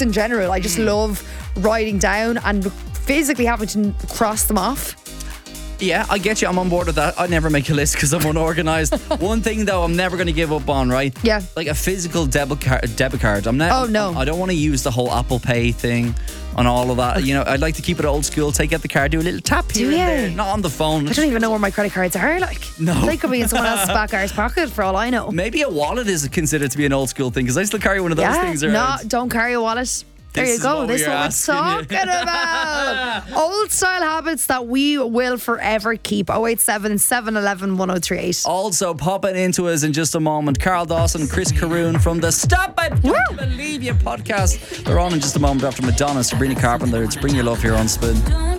bikes in general. I just love riding down and physically having to cross them off. Yeah, I get you. I'm on board with that. I never make a list because I'm unorganized. One thing though, I'm never going to give up on, right? Yeah. Like a physical debit card. I'm not. Oh, no. I don't want to use the whole Apple Pay thing on all of that. You know, I'd like to keep it old school. Take out the card, do a little tap here and there, not on the phone. I don't even know where my credit cards are. Like, No. they could be in someone else's back arse pocket for all I know. Maybe a wallet is considered to be an old school thing because I still carry one of those things around. No, don't carry a wallet. There This you is go. what This is we're what we're asking talking about. Old style habits that we will forever keep. 087 711 1038. Also popping into us in just a moment, Carl Dawson, Chris Caroon from the Stop I Don't Believe You podcast. They're on in just a moment after Madonna, Sabrina Carpenter. It's Bring Your Love here on Spin.